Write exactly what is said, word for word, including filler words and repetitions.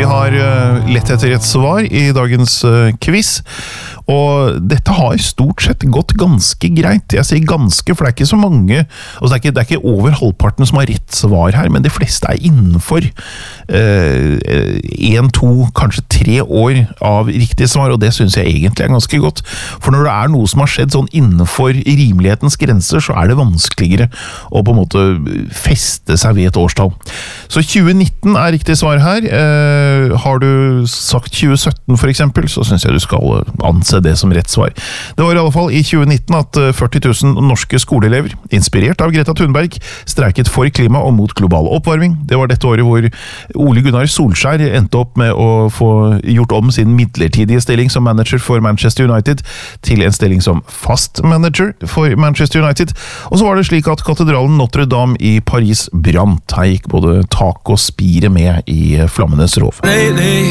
har lett etter et svar i dagens quiz, og dette har stort sett gått ganske greit. Jeg sier ganske, for det er ikke så mange, altså det er ikke, det er ikke over halvparten som har rett svar her, men de fleste er innenfor eh, en, to, kanskje tre år av riktig svar, og det synes jeg egentlig er ganske godt. For når det er noe som har skjedd sånn innenfor rimelighetens grenser, så er det vanskeligere å på en måte feste seg ved et årstall. Så tjue nitten er riktig svar her. Eh, har du sagt tjue sytten for eksempel, så synes jeg du skal anse det som rett svar. Det var i alle fall i tjue nitten at førti tusen norske skoleelever, inspirert av Greta Thunberg, streiket for klima og mot global oppvarming. Det var dette året hvor Ole Gunnar Solskjær endte opp med å få gjort om sin midlertidige stilling som manager for Manchester United til en stilling som fast manager for Manchester United. Og så var det slik at katedralen Notre Dame i Paris brant. Her gikk både tak og spire med i flammenes rov.